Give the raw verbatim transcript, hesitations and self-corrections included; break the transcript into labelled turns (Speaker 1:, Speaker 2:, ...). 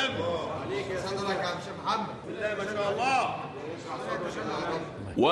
Speaker 1: عليك يا صدرك يا شيخ محمد. بالله ما شاء الله.